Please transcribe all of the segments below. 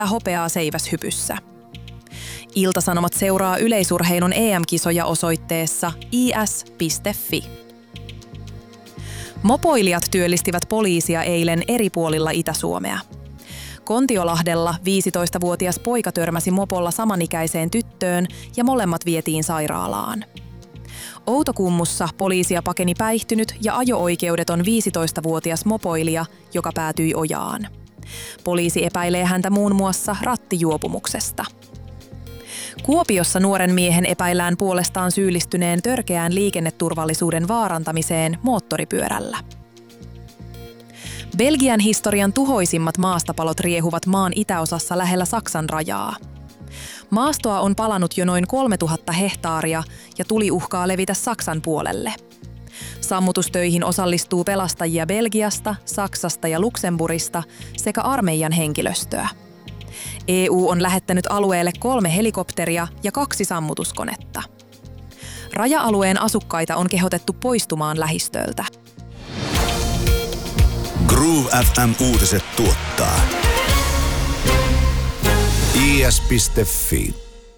hopeaa seiväshypyssä. Ilta-Sanomat seuraa yleisurheilun EM-kisoja osoitteessa is.fi. Mopoilijat työllistivät poliisia eilen eri puolilla Itä-Suomea. Kontiolahdella 15-vuotias poika törmäsi mopolla samanikäiseen tyttöön ja molemmat vietiin sairaalaan. Outokummussa poliisia pakeni päihtynyt ja ajo-oikeudeton 15-vuotias mopoilija, joka päätyi ojaan. Poliisi epäilee häntä muun muassa rattijuopumuksesta. Kuopiossa nuoren miehen epäillään puolestaan syyllistyneen törkeään liikenneturvallisuuden vaarantamiseen moottoripyörällä. Belgian historian tuhoisimmat maastapalot riehuvat maan itäosassa lähellä Saksan rajaa. Maastoa on palanut jo noin 3000 hehtaaria ja tuli uhkaa levitä Saksan puolelle. Sammutustöihin osallistuu pelastajia Belgiasta, Saksasta ja Luxemburgista sekä armeijan henkilöstöä. EU on lähettänyt alueelle 3 helikopteria ja 2 sammutuskonetta. Raja-alueen asukkaita on kehotettu poistumaan lähistöltä. Groove FM uutiset tuottaa is.fi.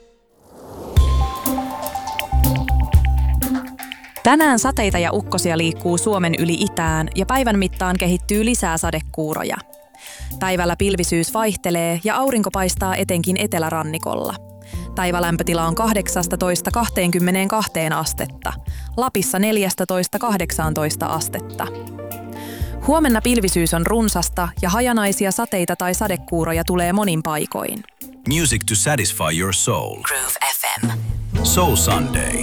Tänään sateita ja ukkosia liikkuu Suomen yli itään ja päivän mittaan kehittyy lisää sadekuuroja. Päivällä pilvisyys vaihtelee ja aurinko paistaa etenkin etelärannikolla. Päivälämpötila on 18–22 astetta, Lapissa 14–18 astetta. Huomenna pilvisyys on runsasta ja hajanaisia sateita tai sadekuuroja tulee monin paikoin. Music to satisfy your soul. Groove FM. Soul Sunday.